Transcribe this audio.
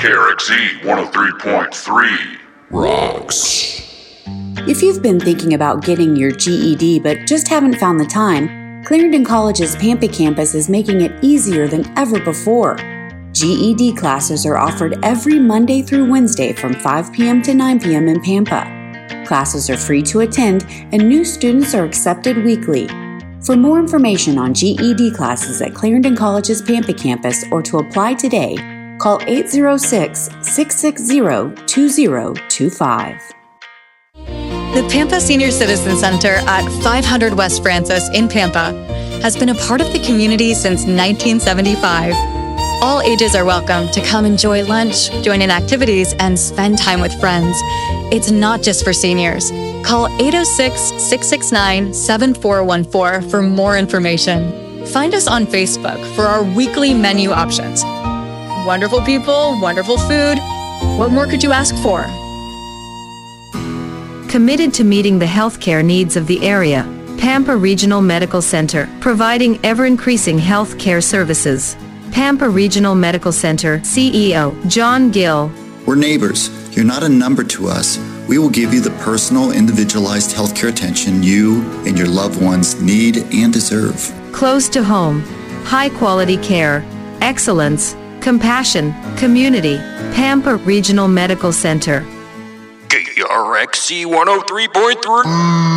KRXE 103.3 rocks. If you've been thinking about getting your GED but just haven't found the time, Clarendon College's Pampa campus is making it easier than ever before. GED classes are offered every Monday through Wednesday from 5 p.m. to 9 p.m. in Pampa. Classes are free to attend and new students are accepted weekly. For more information on GED classes at Clarendon College's Pampa campus or to apply today, call 806-660-2025. The Pampa Senior Citizen Center at 500 West Francis in Pampa has been a part of the community since 1975. All ages are welcome to come enjoy lunch, join in activities, and spend time with friends. It's not just for seniors. Call 806-669-7414 for more information. Find us on Facebook for our weekly menu options. Wonderful people, wonderful food. What more could you ask for? Committed to meeting the healthcare needs of the area, Pampa Regional Medical Center, providing ever-increasing healthcare services. Pampa Regional Medical Center CEO John Gill. We're neighbors. You're not a number to us. We will give you the personal, individualized healthcare attention you and your loved ones need and deserve. Close to home, high-quality care, excellence, compassion, community. Pampa Regional Medical Center. KRXE 103.3